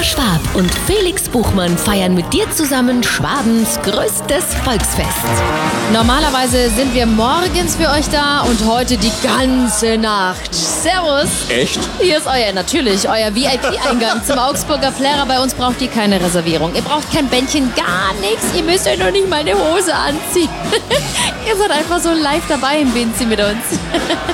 Schwab und Felix Buchmann feiern mit dir zusammen Schwabens größtes Volksfest. Normalerweise sind wir morgens für euch da und heute die ganze Nacht. Servus. Echt? Hier ist euer VIP-Eingang zum Augsburger Plärrer. Bei uns braucht ihr keine Reservierung. Ihr braucht kein Bändchen, gar nichts. Ihr müsst euch noch nicht mal eine Hose anziehen. Ihr seid einfach so live dabei im Binzi mit uns.